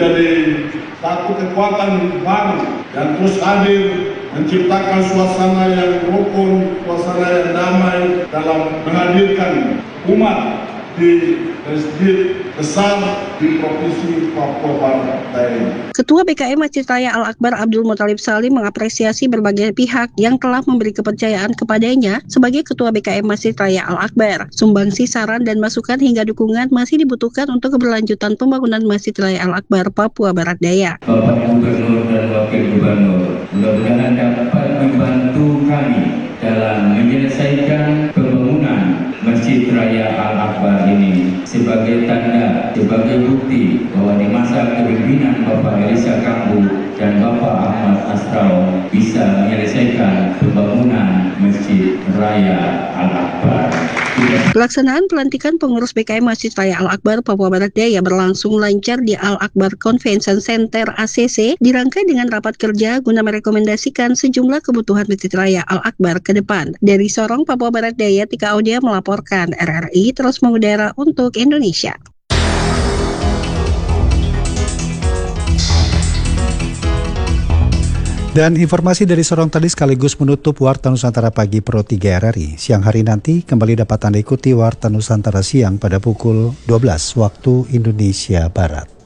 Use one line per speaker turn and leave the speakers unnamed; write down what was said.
menjadi satu kekuatan baru yang terus hadir menciptakan suasana yang rukun, suasana yang damai dalam menghadirkan umat di masjid besar di Provinsi Papua Barat Daya.
Ketua BKM Masjid Raya Al-Akbar Abdul Muthalib Salim mengapresiasi berbagai pihak yang telah memberi kepercayaan kepadanya sebagai Ketua BKM Masjid Raya Al-Akbar. Sumbangsi saran dan masukan hingga dukungan masih dibutuhkan untuk keberlanjutan pembangunan Masjid Raya Al-Akbar Papua Barat Daya.
Bapak Gubernur dan Wakil Gubernur mudah-mudahan dapat membantu kami dalam menyelesaikan pembangunan Masjid Raya Al-Akbar ini sebagai tanda, sebagai bukti bahwa di masa kepemimpinan Bapak Elisa Kambu dan Bapak Ahmad Asrau bisa menyelesaikan pembangunan Masjid Raya Al-Akbar.
Pelaksanaan pelantikan pengurus BKM Masjid Raya Al-Akbar Papua Barat Daya berlangsung lancar di Al-Akbar Convention Center ACC, dirangkai dengan rapat kerja guna merekomendasikan sejumlah kebutuhan Masjid Raya Al-Akbar ke depan. Dari Sorong, Papua Barat Daya, Tika Audia melaporkan. RRI terus mengudara untuk Indonesia.
Dan informasi dari Sorong tadi sekaligus menutup Warta Nusantara Pagi Pro 3 RRI. Siang hari nanti kembali dapat Anda ikuti Warta Nusantara Siang pada pukul 12 waktu Indonesia Barat.